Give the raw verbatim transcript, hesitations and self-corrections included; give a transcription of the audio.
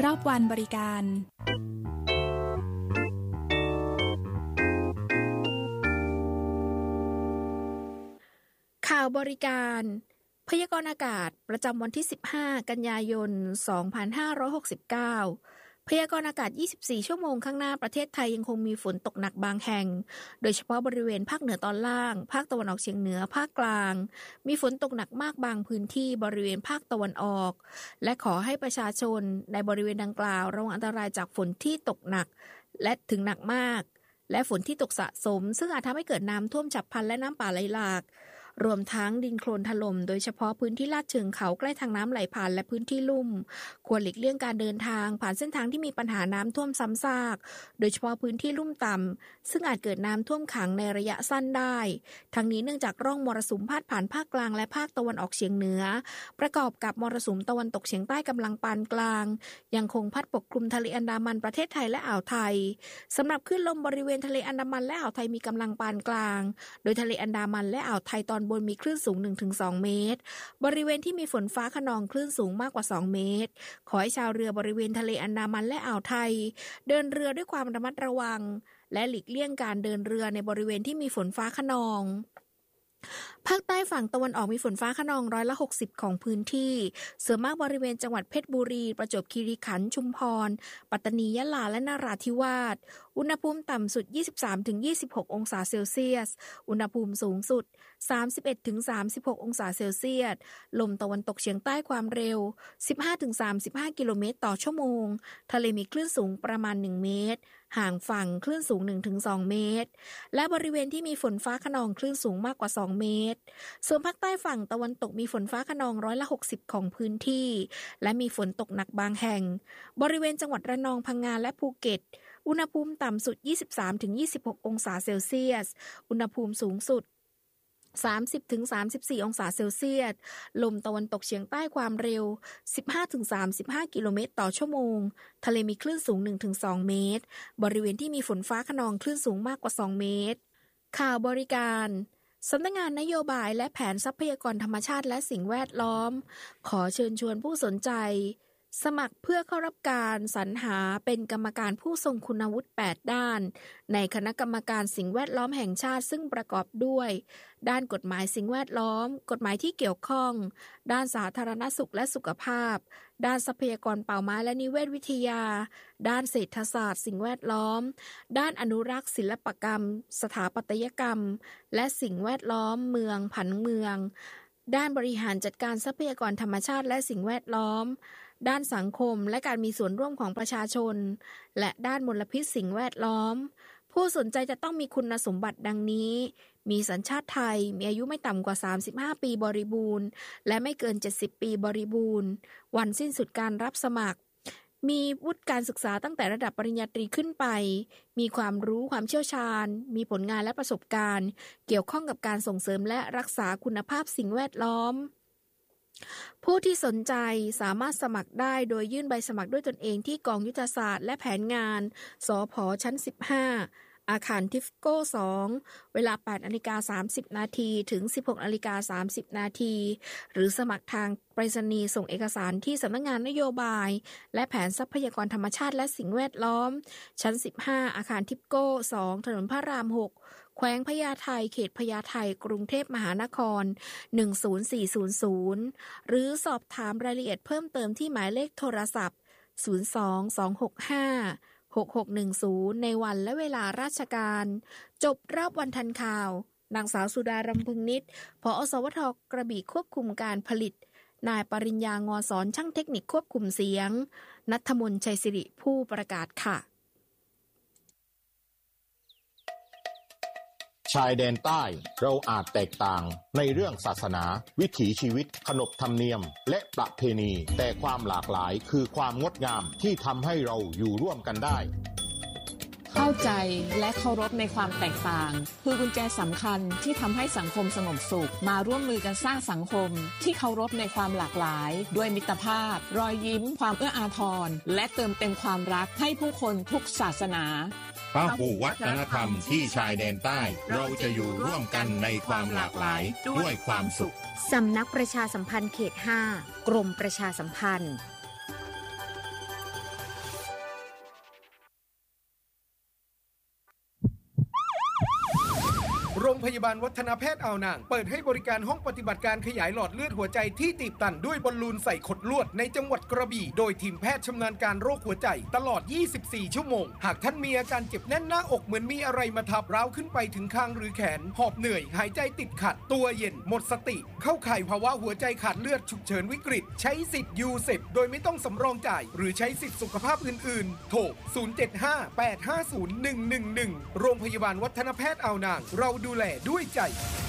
รอบวันบริการข่าวบริการพยากรณ์อากาศประจำวันที่สิบห้ากันยายนสองพันห้าร้อยหกสิบเก้าพยากรณ์อากาศยี่สิบสี่ชั่วโมงข้างหน้าประเทศไทยยังคงมีฝนตกหนักบางแห่งโดยเฉพาะบริเวณภาคเหนือตอนล่างภาคตะวันออกเฉียงเหนือภาคกลางมีฝนตกหนักมากบางพื้นที่บริเวณภาคตะวันออกและขอให้ประชาชนในบริเวณดังกล่าวระวังอันตรายจากฝนที่ตกหนักและถึงหนักมากและฝนที่ตกสะสมซึ่งอาจทำให้เกิดน้ำท่วมฉับพลันและน้ำป่าไหลหลากรวมทั้งดินโคลนถล่มโดยเฉพาะพื้นที่ลาดเชิงเขาใกล้ทางน้ำไหลผ่านและพื้นที่ลุ่มควรหลีกเลี่ยงการเดินทางผ่านเส้นทางที่มีปัญหาน้ำท่วมซ้ำซากโดยเฉพาะพื้นที่ลุ่มต่ำซึ่งอาจเกิดน้ำท่วมขังในระยะสั้นได้ทั้งนี้เนื่องจากร่องมรสุมพาดผ่านภาคกลางและภาคตะวันออกเฉียงเหนือประกอบกับมรสุมตะวันตกเฉียงใต้กำลังปานกลางยังคงพัดปกคลุมทะเลอันดามันประเทศไทยและอ่าวไทยสำหรับคลื่นลมบริเวณทะเลอันดามันและอ่าวไทยมีกำลังปานกลางโดยทะเลอันดามันและอ่าวไทยตอนบนมีคลื่นสูง หนึ่งถึงสอง เมตรบริเวณที่มีฝนฟ้าคะนองคลื่นสูงมากกว่าสองเมตรขอให้ชาวเรือบริเวณทะเลอันดามันและอ่าวไทยเดินเรือด้วยความระมัดระวังและหลีกเลี่ยงการเดินเรือในบริเวณที่มีฝนฟ้าคะนองภาคใต้ฝั่งตะวันออกมีฝนฟ้าคะนองร้อยละหกสิบของพื้นที่ส่วนมากบริเวณจังหวัดเพชรบุรีประจวบคีรีขันธ์ชุมพรปัตตานียะลาและนราธิวาสอุณหภูมิต่ำสุด ยี่สิบสามถึงยี่สิบหก องศาเซลเซียสอุณหภูมิสูงสุด สามสิบเอ็ดถึงสามสิบหก องศาเซลเซียสลมตะวันตกเฉียงใต้ความเร็ว สิบห้าถึงสามสิบห้า กิโลเมตรต่อชั่วโมงทะเลมีคลื่นสูงประมาณหนึ่งเมตรห่างฝั่งคลื่นสูง หนึ่งถึงสอง เมตรและบริเวณที่มีฝนฟ้าคะนองคลื่นสูงมากกว่าสองเมตรส่วนภาคใต้ฝั่งตะวันตกมีฝนฟ้าคะนองร้อยละหกสิบของพื้นที่และมีฝนตกหนักบางแห่งบริเวณจังหวัดระนองพังงาและภูเก็ตอุณหภูมิต่ำสุด ยี่สิบสามถึงยี่สิบหก องศาเซลเซียสอุณหภูมิสูงสุดสามสิบถึงสามสิบสี่ องศาเซลเซียสลมตะวันตกเฉียงใต้ความเร็ว สิบห้าถึงสามสิบห้า กิโลเมตรต่อชั่วโมงทะเลมีคลื่นสูง หนึ่งถึงสอง เมตรบริเวณที่มีฝนฟ้าคะนองคลื่นสูงมากกว่าสองเมตรข่าวบริการสำนักงานนโยบายและแผนทรัพยากรธรรมชาติและสิ่งแวดล้อมขอเชิญชวนผู้สนใจสมัครเพื่อเข้ารับการสรรหาเป็นกรรมการผู้ทรงคุณวุฒิแปดด้านในคณะกรรมการสิ่งแวดล้อมแห่งชาติซึ่งประกอบด้วยด้านกฎหมายสิ่งแวดล้อมกฎหมายที่เกี่ยวข้องด้านสาธารณสุขและสุขภาพด้านทรัพยากรป่าไม้และนิเวศวิทยาด้านเศรษฐศาสตร์สิ่งแวดล้อมด้านอนุรักษ์ศิลปกรรมสถาปัตยกรรมและสิ่งแวดล้อมเมืองผังเมืองด้านบริหารจัดการทรัพยากรธรรมชาติและสิ่งแวดล้อมด้านสังคมและการมีส่วนร่วมของประชาชนและด้านมลพิษสิ่งแวดล้อมผู้สนใจจะต้องมีคุณสมบัติดังนี้มีสัญชาติไทยมีอายุไม่ต่ำกว่าสามสิบห้าปีบริบูรณ์และไม่เกินเจ็ดสิบปีบริบูรณ์วันสิ้นสุดการรับสมัครมีวุฒิการศึกษาตั้งแต่ระดับปริญญาตรีขึ้นไปมีความรู้ความเชี่ยวชาญมีผลงานและประสบการณ์เกี่ยวข้องกับการส่งเสริมและรักษาคุณภาพสิ่งแวดล้อมผู้ที่สนใจสามารถสมัครได้โดยยื่นใบสมัครด้วยตนเองที่กองยุทธศาสตร์และแผนงานสผ.ชั้นสิบห้าอาคารทิฟโก้สองเวลา แปดนาฬิกาสามสิบ นาทีถึง สิบหกนาฬิกาสามสิบ นาทีหรือสมัครทางไปรษณีย์ส่งเอกสารที่สำนักงานนโยบายและแผนทรัพยากรธรรมชาติและสิ่งแวดล้อมชั้นสิบห้าอาคารทิฟโก้สองถนนพระรามหกแขวงพญาไทเขตพญาไทกรุงเทพมหานครหนึ่งศูนย์สี่ศูนย์ศูนย์หรือสอบถามรายละเอียดเพิ่มเติมที่หมายเลขโทรศัพท์ศูนย์ สอง สอง หก ห้า หก หก หนึ่ง ศูนย์ในวันและเวลาราชการจบรอบวันทันข่าวนางสาวสุดารำพึงนิตผอ.สวท.กระบี่ควบคุมการผลิตนายปริญญางอสอนช่างเทคนิคควบคุมเสียงณัฐมนต์ชัยสิริผู้ประกาศค่ะชายแดนใต้เราอาจแตกต่างในเรื่องศาสนาวิถีชีวิตขนบธรรมเนียมและประเพณีแต่ความหลากหลายคือความงดงามที่ทำให้เราอยู่ร่วมกันได้เข้าใจและเคารพในความแตกต่างคือกุญแจสำคัญที่ทำให้สังคมสงบสุขมาร่วมมือกันสร้างสังคมที่เคารพในความหลากหลายด้วยมิตรภาพรอยยิ้มความเอื้ออาทรและเติมเต็มความรักให้ผู้คนทุกศาสนาพหุวัฒนธรรมที่ชายแดนใต้เราจะอยู่ร่วมกันในความหลากหลายด้วยความสุขสำนักประชาสัมพันธ์เขตห้ากรมประชาสัมพันธ์โรงพยาบาลวัฒนแพทย์อ่าวนางเปิดให้บริการห้องปฏิบัติการขยายหลอดเลือดหัวใจที่ตีบตันด้วยบอลลูนใส่ขดลวดในจังหวัดกระบี่โดยทีมแพทย์ชำนาญการโรคหัวใจตลอดยี่สิบสี่ชั่วโมงหากท่านมีอาการเจ็บแน่นหน้าอกเหมือนมีอะไรมาทับร้าวขึ้นไปถึงคางหรือแขนหอบเหนื่อยหายใจติดขัดตัวเย็นหมดสติเข้าข่ายภาวะหัวใจขาดเลือดฉุกเฉินวิกฤตใช้สิทธิ์ยูเซปโดยไม่ต้องสำรองจ่ายหรือใช้สิทธิสุขภาพอื่นๆโทรศูนย์ เจ็ด ห้า แปด ห้า ศูนย์ หนึ่ง หนึ่ง หนึ่งโรงพยาบาลวัฒนแพทย์อ่าวนางเราดูแลด้วยใจ